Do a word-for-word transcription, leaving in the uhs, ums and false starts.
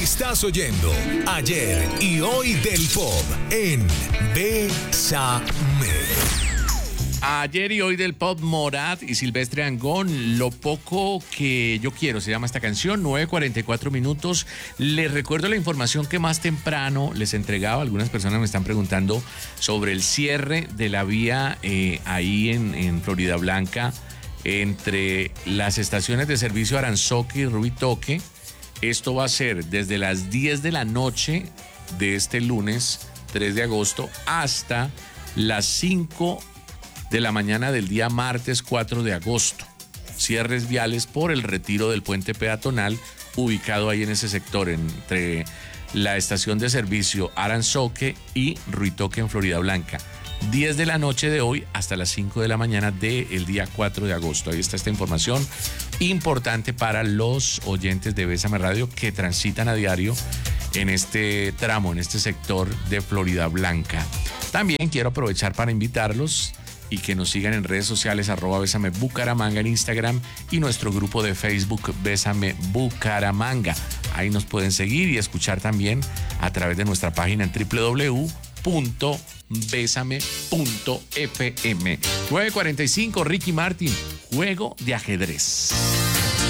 Estás oyendo Ayer y Hoy del Pop en Bésame. Ayer y Hoy del Pop, Morat y Silvestre Dangond, Lo poco que yo quiero, se llama esta canción, nueve cuarenta y cuatro minutos. Les recuerdo la información que más temprano les entregaba. Algunas personas me están preguntando sobre el cierre de la vía eh, ahí en, en Florida Blanca, entre las estaciones de servicio Aranzoque y Ruitoque. Esto va a ser desde las diez de la noche de este lunes tres de agosto hasta las cinco de la mañana del día martes cuatro de agosto. Cierres viales por el retiro del puente peatonal ubicado ahí en ese sector, entre la estación de servicio Aranzoque y Ruitoque en Florida Blanca. diez de la noche de hoy hasta las cinco de la mañana del día cuatro de agosto. Ahí está esta información importante para los oyentes de Bésame Radio que transitan a diario en este tramo, en este sector de Florida Blanca. También quiero aprovechar para invitarlos y que nos sigan en redes sociales, arroba Bésame Bucaramanga en Instagram y nuestro grupo de Facebook Bésame Bucaramanga. Ahí nos pueden seguir y escuchar también a través de nuestra página en doble u doble u doble u punto bésame punto f m. nueve cuarenta y cinco, Ricky Martin, Juego de Ajedrez.